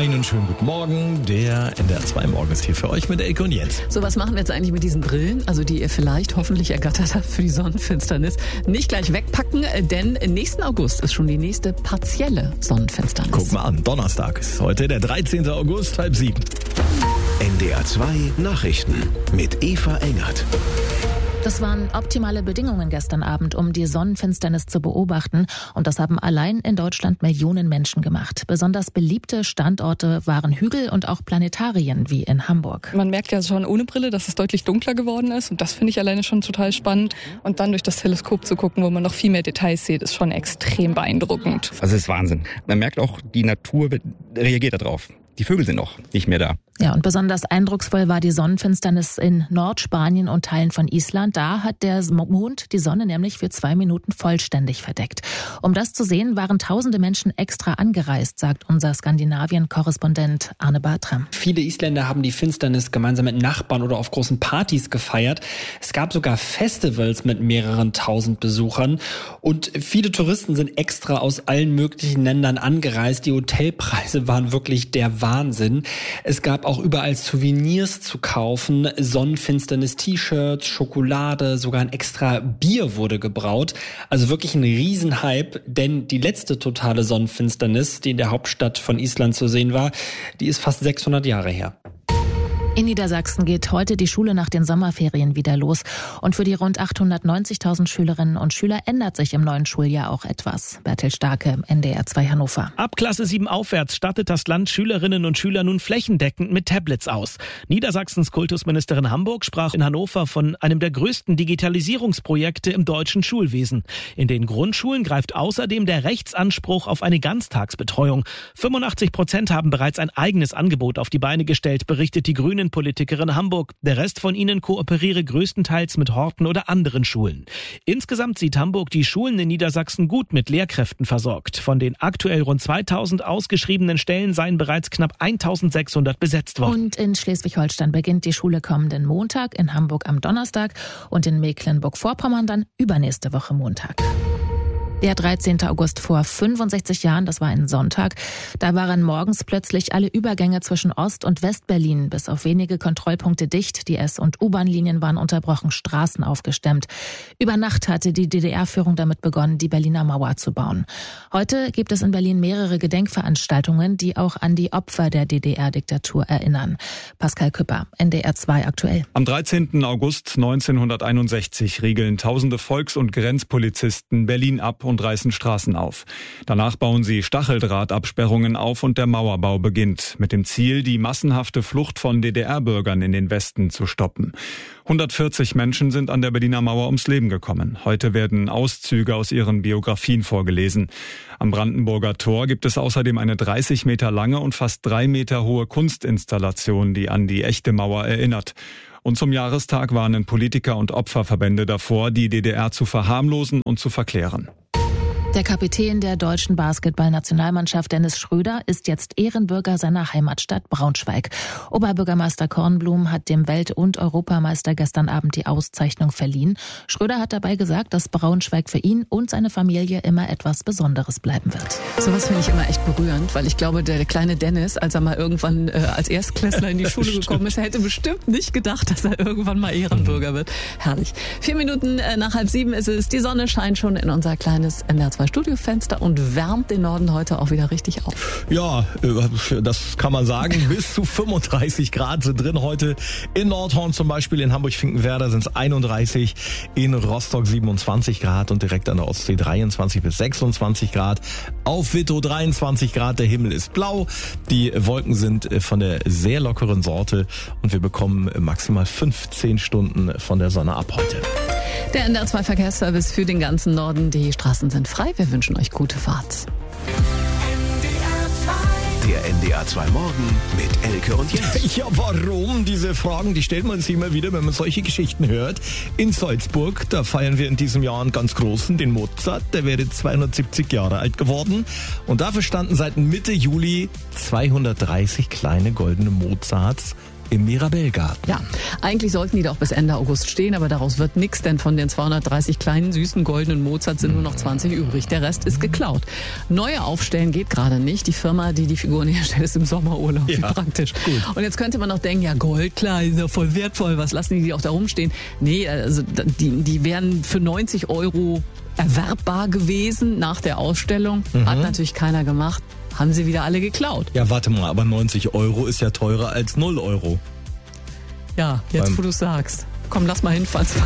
Einen schönen guten Morgen. Der NDR 2 Morgen ist hier für euch mit Elke und Jens. So, was machen wir jetzt eigentlich mit diesen Brillen, also die ihr vielleicht hoffentlich ergattert habt für die Sonnenfinsternis? Nicht gleich wegpacken, denn nächsten August ist schon die nächste partielle Sonnenfinsternis. Guck mal an, Donnerstag ist heute der 13. August, 6:30. NDR 2 Nachrichten mit Eva Engert. Das waren optimale Bedingungen gestern Abend, um die Sonnenfinsternis zu beobachten. Und das haben allein in Deutschland Millionen Menschen gemacht. Besonders beliebte Standorte waren Hügel und auch Planetarien wie in Hamburg. Man merkt ja schon ohne Brille, dass es deutlich dunkler geworden ist. Und das finde ich alleine schon total spannend. Und dann durch das Teleskop zu gucken, wo man noch viel mehr Details sieht, ist schon extrem beeindruckend. Also es ist Wahnsinn. Man merkt auch, die Natur reagiert darauf. Die Vögel sind noch nicht mehr da. Ja, und besonders eindrucksvoll war die Sonnenfinsternis in Nordspanien und Teilen von Island. Da hat der Mond die Sonne nämlich für 2 Minuten vollständig verdeckt. Um das zu sehen, waren tausende Menschen extra angereist, sagt unser Skandinavien-Korrespondent Arne Bartram. Viele Isländer haben die Finsternis gemeinsam mit Nachbarn oder auf großen Partys gefeiert. Es gab sogar Festivals mit mehreren tausend Besuchern. Und viele Touristen sind extra aus allen möglichen Ländern angereist. Die Hotelpreise waren wirklich der Wahnsinn. Es gab auch überall Souvenirs zu kaufen, Sonnenfinsternis-T-Shirts, Schokolade, sogar ein extra Bier wurde gebraut. Also wirklich ein Riesenhype, denn die letzte totale Sonnenfinsternis, die in der Hauptstadt von Island zu sehen war, die ist fast 600 Jahre her. In Niedersachsen geht heute die Schule nach den Sommerferien wieder los. Und für die rund 890.000 Schülerinnen und Schüler ändert sich im neuen Schuljahr auch etwas. Bertil Starke, NDR 2 Hannover. Ab Klasse 7 aufwärts stattet das Land Schülerinnen und Schüler nun flächendeckend mit Tablets aus. Niedersachsens Kultusministerin Hamburg sprach in Hannover von einem der größten Digitalisierungsprojekte im deutschen Schulwesen. In den Grundschulen greift außerdem der Rechtsanspruch auf eine Ganztagsbetreuung. 85% haben bereits ein eigenes Angebot auf die Beine gestellt, berichtet die Grünen-Politikerin Hamburg. Der Rest von ihnen kooperiere größtenteils mit Horten oder anderen Schulen. Insgesamt sieht Hamburg die Schulen in Niedersachsen gut mit Lehrkräften versorgt. Von den aktuell rund 2000 ausgeschriebenen Stellen seien bereits knapp 1600 besetzt worden. Und in Schleswig-Holstein beginnt die Schule kommenden Montag, in Hamburg am Donnerstag und in Mecklenburg-Vorpommern dann übernächste Woche Montag. Der 13. August vor 65 Jahren, das war ein Sonntag, da waren morgens plötzlich alle Übergänge zwischen Ost- und West-Berlin bis auf wenige Kontrollpunkte dicht. Die S- und U-Bahn-Linien waren unterbrochen, Straßen aufgestemmt. Über Nacht hatte die DDR-Führung damit begonnen, die Berliner Mauer zu bauen. Heute gibt es in Berlin mehrere Gedenkveranstaltungen, die auch an die Opfer der DDR-Diktatur erinnern. Pascal Küpper, NDR 2 aktuell. Am 13. August 1961 riegeln tausende Volks- und Grenzpolizisten Berlin ab und reißen Straßen auf. Danach bauen sie Stacheldrahtabsperrungen auf und der Mauerbau beginnt, mit dem Ziel, die massenhafte Flucht von DDR-Bürgern in den Westen zu stoppen. 140 Menschen sind an der Berliner Mauer ums Leben gekommen. Heute werden Auszüge aus ihren Biografien vorgelesen. Am Brandenburger Tor gibt es außerdem eine 30 Meter lange und fast 3 Meter hohe Kunstinstallation, die an die echte Mauer erinnert. Und zum Jahrestag warnen Politiker und Opferverbände davor, die DDR zu verharmlosen und zu verklären. Der Kapitän der deutschen Basketballnationalmannschaft Dennis Schröder ist jetzt Ehrenbürger seiner Heimatstadt Braunschweig. Oberbürgermeister Kornblum hat dem Welt- und Europameister gestern Abend die Auszeichnung verliehen. Schröder hat dabei gesagt, dass Braunschweig für ihn und seine Familie immer etwas Besonderes bleiben wird. Sowas finde ich immer echt berührend, weil ich glaube, der kleine Dennis, als er mal irgendwann als Erstklässler in die Schule gekommen ist, er hätte bestimmt nicht gedacht, dass er irgendwann mal Ehrenbürger wird. Herrlich. 4 Minuten nach 6:30 ist es. Die Sonne scheint schon in unser kleines NDR 2 Studiofenster und wärmt den Norden heute auch wieder richtig auf. Ja, das kann man sagen. Bis zu 35 Grad sind drin heute. In Nordhorn zum Beispiel, in Hamburg-Finkenwerder sind es 31, in Rostock 27 Grad und direkt an der Ostsee 23 bis 26 Grad. Auf Wittow 23 Grad, der Himmel ist blau. Die Wolken sind von der sehr lockeren Sorte und wir bekommen maximal 15 Stunden von der Sonne ab heute. Der NDR 2 Verkehrsservice für den ganzen Norden. Die Straßen sind frei. Wir wünschen euch gute Fahrt. Der NDR 2 Morgen mit Elke und Jens. Ja, warum? Diese Fragen, die stellt man sich immer wieder, wenn man solche Geschichten hört. In Salzburg, da feiern wir in diesem Jahr einen ganz großen, den Mozart. Der wäre 270 Jahre alt geworden. Und dafür standen seit Mitte Juli 230 kleine goldene Mozarts im Mirabellgarten. Ja, eigentlich sollten die doch bis Ende August stehen, aber daraus wird nichts, denn von den 230 kleinen, süßen, goldenen Mozart sind nur noch 20 übrig. Der Rest ist geklaut. Neue aufstellen geht gerade nicht. Die Firma, die die Figuren herstellt, ist im Sommerurlaub. Wie praktisch. Gut. Und jetzt könnte man noch denken, ja Gold, klar, ist ja voll wertvoll, was lassen die auch da rumstehen? Nee, also die wären für 90 € erwerbbar gewesen nach der Ausstellung. Hat natürlich keiner gemacht. Haben sie wieder alle geklaut. Ja, warte mal, aber 90 € ist ja teurer als 0 €. Ja, jetzt wo du sagst. Komm, lass mal hinfahren.